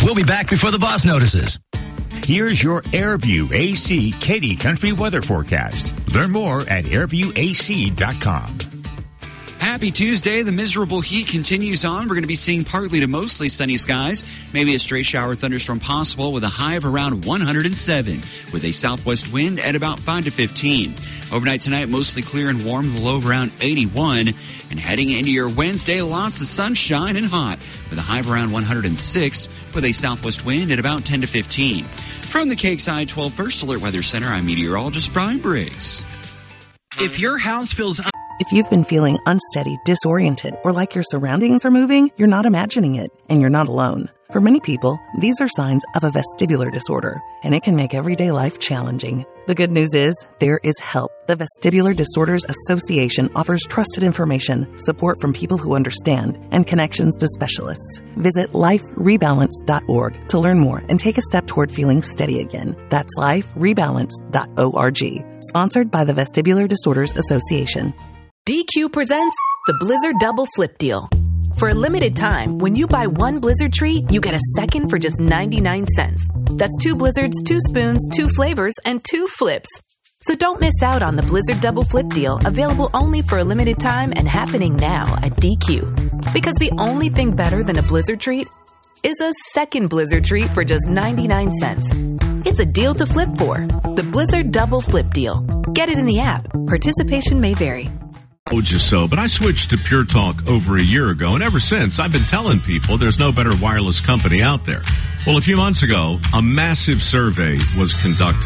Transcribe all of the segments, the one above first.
We'll be back before the boss notices. Here's your Airview AC Katy Country weather forecast. Learn more at airviewac.com. Happy Tuesday. The miserable heat continues on. We're going to be seeing partly to mostly sunny skies. Maybe a stray shower thunderstorm possible with a high of around 107 with a southwest wind at about 5 to 15. Overnight tonight, mostly clear and warm, the low of around 81. And heading into your Wednesday, lots of sunshine and hot with a high of around 106 with a southwest wind at about 10 to 15. From the KXI 12 First Alert Weather Center, I'm meteorologist Brian Briggs. If your house feels... If you've been feeling unsteady, disoriented, or like your surroundings are moving, you're not imagining it, and you're not alone. For many people, these are signs of a vestibular disorder, and it can make everyday life challenging. The good news is, there is help. The Vestibular Disorders Association offers trusted information, support from people who understand, and connections to specialists. Visit liferebalance.org to learn more and take a step toward feeling steady again. That's liferebalance.org. Sponsored by the Vestibular Disorders Association. DQ presents the Blizzard Double Flip Deal. For a limited time, when you buy one Blizzard treat, you get a second for just 99 cents. That's 2 Blizzards, 2 spoons, 2 flavors, and 2 flips. So don't miss out on the Blizzard Double Flip Deal, available only for a limited time and happening now at DQ. Because the only thing better than a Blizzard treat is a second Blizzard treat for just 99 cents. It's a deal to flip for. The Blizzard Double Flip Deal. Get it in the app. Participation may vary. Told you so, but I switched to Pure Talk over a year ago, and ever since, I've been telling people there's no better wireless company out there. Well, a few months ago, a massive survey was conducted.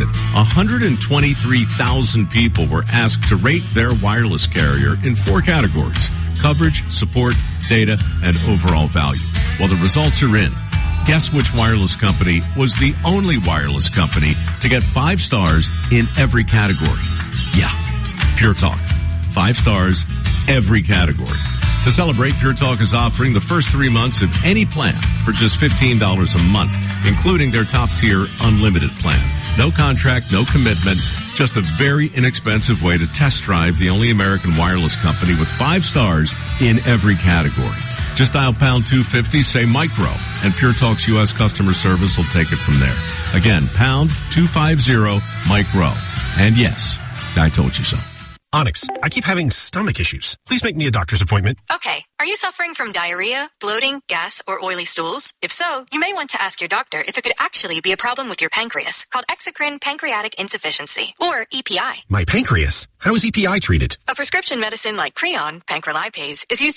123,000 people were asked to rate their wireless carrier in 4 categories: coverage, support, data, and overall value. Well, the results are in. Guess which wireless company was the only wireless company to get 5 stars in every category? Yeah, Pure Talk. 5 stars, every category. To celebrate, Pure Talk is offering the first 3 months of any plan for just $15 a month, including their top-tier unlimited plan. No contract, no commitment, just a very inexpensive way to test drive the only American wireless company with 5 stars in every category. Just dial pound 250, say micro, and Pure Talk's U.S. customer service will take it from there. Again, pound 250 micro. And yes, I told you so. Onyx, I keep having stomach issues. Please make me a doctor's appointment. Okay. Are you suffering from diarrhea, bloating, gas, or oily stools? If so, you may want to ask your doctor if it could actually be a problem with your pancreas, called exocrine pancreatic insufficiency, or EPI. My pancreas? How is EPI treated? A prescription medicine like Creon, pancrelipase, is used